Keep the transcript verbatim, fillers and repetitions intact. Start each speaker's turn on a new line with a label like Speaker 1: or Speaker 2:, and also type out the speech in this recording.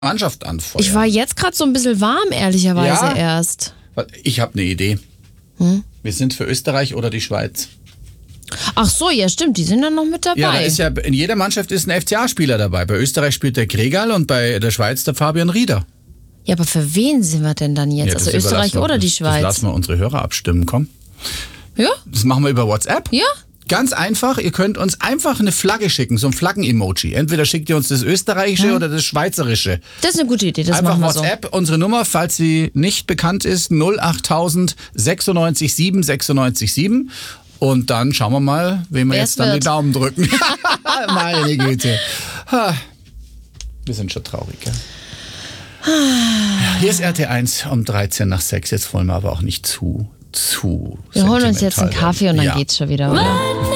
Speaker 1: Mannschaft anfeuern.
Speaker 2: Ich war jetzt gerade so ein bisschen warm, ehrlicherweise
Speaker 1: Ja?
Speaker 2: erst.
Speaker 1: Ich habe eine Idee. Hm? Wir sind für Österreich oder die Schweiz.
Speaker 2: Ach so, ja stimmt, die sind dann noch mit dabei.
Speaker 1: Ja, da ist ja, in jeder Mannschaft ist ein F C A-Spieler dabei. Bei Österreich spielt der Gregal und bei der Schweiz der Fabian Rieder.
Speaker 2: Ja, aber für wen sind wir denn dann jetzt?
Speaker 1: Ja,
Speaker 2: also
Speaker 1: das
Speaker 2: Österreich
Speaker 1: überlassen wir-
Speaker 2: oder die
Speaker 1: das,
Speaker 2: Schweiz?
Speaker 1: Das lassen wir unsere Hörer abstimmen, komm.
Speaker 2: Ja?
Speaker 1: Das machen wir über WhatsApp.
Speaker 2: Ja?
Speaker 1: Ganz einfach, ihr könnt uns einfach eine Flagge schicken, so ein Flaggen-Emoji. Entweder schickt ihr uns das österreichische
Speaker 2: Hm.
Speaker 1: oder das schweizerische.
Speaker 2: Das ist eine gute Idee, das
Speaker 1: Einfach
Speaker 2: machen wir so.
Speaker 1: WhatsApp, unsere Nummer, falls sie nicht bekannt ist, null acht null null sechs neun sieben sechs neun sieben. Und dann schauen wir mal, wem wir
Speaker 2: Wer
Speaker 1: jetzt
Speaker 2: es
Speaker 1: dann die
Speaker 2: wird.
Speaker 1: Daumen drücken. Meine Güte. Ha. Wir sind schon traurig, gell? Hier ist R T eins um dreizehn nach sechs. Jetzt wollen wir aber auch nicht zu, zu
Speaker 2: Wir holen uns jetzt einen
Speaker 1: sentimental
Speaker 2: Kaffee und dann
Speaker 1: werden. Ja.
Speaker 2: geht's schon wieder, oder?